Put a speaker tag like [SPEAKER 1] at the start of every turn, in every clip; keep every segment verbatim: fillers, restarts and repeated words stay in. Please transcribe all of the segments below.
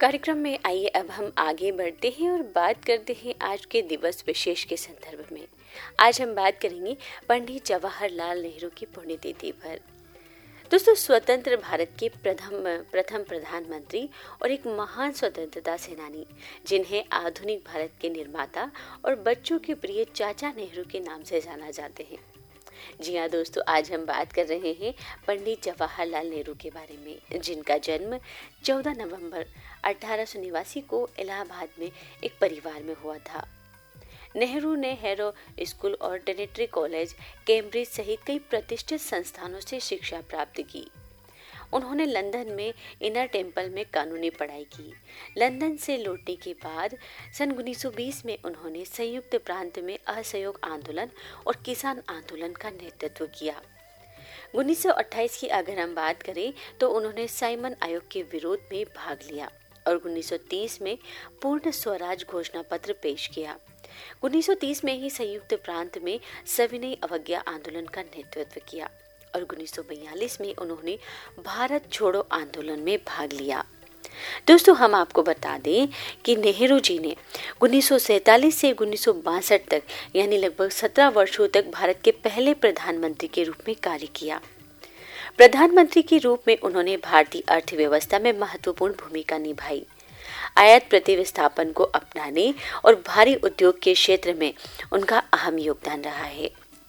[SPEAKER 1] कार्यक्रम में आइए अब हम आगे बढ़ते हैं और बात करते हैं आज के दिवस विशेष के संदर्भ में। आज हम बात करेंगे पंडित जवाहरलाल नेहरू की पुण्यतिथि पर। दोस्तों, स्वतंत्र भारत के प्रथम प्रथम प्रधानमंत्री और एक महान स्वतंत्रता सेनानी, जिन्हें आधुनिक भारत के निर्माता और बच्चों के प्रिय चाचा नेहरू के नाम से जाना जाते हैं। जी हाँ दोस्तों, आज हम बात कर रहे हैं पंडित जवाहरलाल नेहरू के बारे में, जिनका जन्म चौदह नवंबर अठारह सौ नवासी को इलाहाबाद में एक परिवार में हुआ था। नेहरू ने हैरो स्कूल और ट्रिनिटी कॉलेज, कैम्ब्रिज सहित कई प्रतिष्ठित संस्थानों से शिक्षा प्राप्त की। उन्होंने लंदन में इनर टेम्पल में कानूनी पढ़ाई की। लंदन से लौटने के बाद सन उन्नीस सौ बीस में उन्होंने संयुक्त प्रांत में असहयोग आंदोलन और किसान आंदोलन का नेतृत्व किया। उन्नीस सौ अट्ठाईस की अगर हम बात करें तो उन्होंने साइमन आयोग के विरोध में भाग लिया और उन्नीस सौ तीस में पूर्ण स्वराज घोषणा पत्र पेश किया। उन्नीस सौ तीस में ही संयुक्त प्रांत में सविनय अवज्ञा आंदोलन का नेतृत्व किया और उन्नीस सौ बयालीस में उन्होंने भारत छोड़ो आंदोलन में भाग लिया। दोस्तों, हम आपको बता दें कि नेहरू जी ने उन्नीस सौ सैंतालीस से उन्नीस सौ बासठ तक यानी लगभग सत्रह वर्षों तक भारत के पहले प्रधानमंत्री के रूप में कार्य किया। प्रधानमंत्री के रूप में उन्होंने भारतीय अर्थव्यवस्था में महत्वपूर्ण भूमिका निभाई। आयात प्रतिस्थापन को अपनाने और भारी उद्योग के क्षेत्र में उनका अहम योगदान रहा है।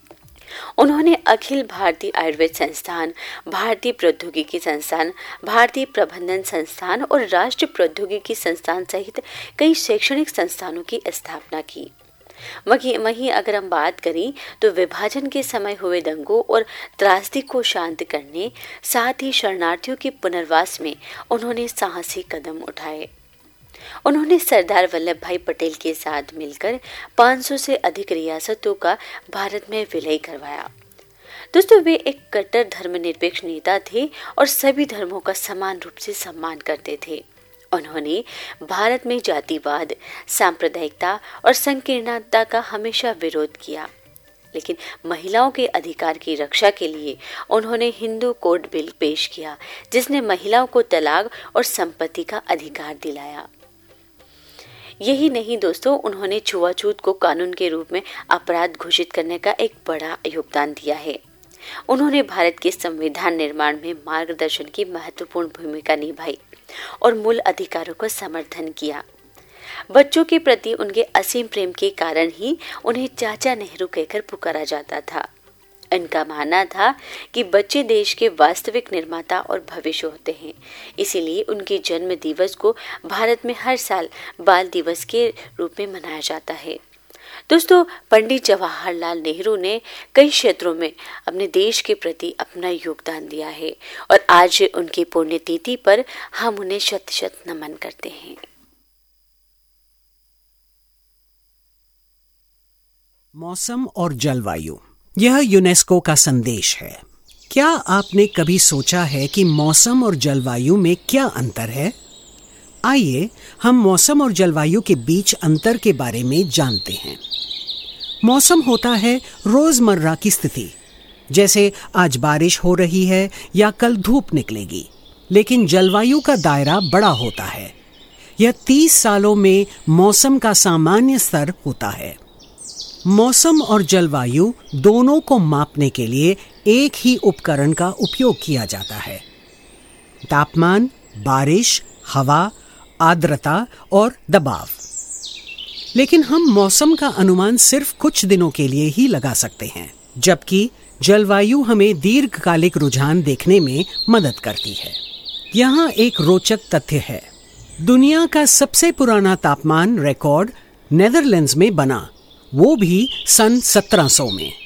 [SPEAKER 1] उन्होंने अखिल भारतीय आयुर्वेद संस्थान, भारतीय प्रौद्योगिकी संस्थान, भारतीय प्रबंधन संस्थान और राष्ट्रीय प्रौद्योगिकी संस्थान सहित कई शैक्षणिक संस्थानों की स्थापना की। वहीं वहीं अगर हम बात करें तो विभाजन के समय हुए दंगों और त्रासदी को शांत करने, साथ ही शरणार्थियों के पुनर्वास में उन्होंने साहसी कदम उठाए। उन्होंने सरदार वल्लभ भाई पटेल के साथ मिलकर पाँच सौ से अधिक रियासतों का भारत में विलय करवाया। दोस्तों, वे एक कट्टर धर्मनिरपेक्ष नेता थे और सभी धर्मों का समान रूप से सम्मान करते थे। उन्होंने भारत में जातिवाद, सांप्रदायिकता और संकीर्णता का हमेशा विरोध किया, लेकिन महिलाओं के अधिकार की रक्षा के लिए उन्होंने हिंदू कोड बिल पेश किया, जिसने महिलाओं को तलाक और संपत्ति का अधिकार दिलाया। यही नहीं दोस्तों, उन्होंने छुआछूत को कानून के रूप में अपराध घोषित करने का एक बड़ा योगदान दिया है। उन्होंने भारत के संविधान निर्माण में मार्गदर्शन की महत्वपूर्ण भूमिका निभाई और मूल अधिकारों को समर्थन किया। बच्चों के प्रति उनके असीम प्रेम के कारण ही उन्हें चाचा नेहरू कहकर पुकारा जाता था। इनका मानना था कि बच्चे देश के वास्तविक निर्माता और भविष्य होते हैं, इसीलिए उनके जन्म दिवस को भारत में हर साल बाल दिवस के रूप में मनाया जाता है। दोस्तों, पंडित जवाहरलाल नेहरू ने कई क्षेत्रों में अपने देश के प्रति अपना योगदान दिया है और आज उनकी पुण्यतिथि पर हम उन्हें शत शत नमन करते हैं।
[SPEAKER 2] मौसम और जलवायु, यह यूनेस्को का संदेश है। क्या आपने कभी सोचा है कि मौसम और जलवायु में क्या अंतर है? आइए हम मौसम और जलवायु के बीच अंतर के बारे में जानते हैं। मौसम होता है रोजमर्रा की स्थिति, जैसे आज बारिश हो रही है या कल धूप निकलेगी। लेकिन जलवायु का दायरा बड़ा होता है। यह तीस सालों में मौसम का सामान्य स्तर होता है। मौसम और जलवायु दोनों को मापने के लिए एक ही उपकरण का उपयोग किया जाता है। तापमान, बारिश, हवा, आर्द्रता और दबाव। लेकिन हम मौसम का अनुमान सिर्फ कुछ दिनों के लिए ही लगा सकते हैं, जबकि जलवायु हमें दीर्घकालिक रुझान देखने में मदद करती है। यहाँ एक रोचक तथ्य है। दुनिया का सबसे पुराना तापमान रिकॉर्ड नेदरलैंड्स में बना, वो भी सन सत्रह सौ में।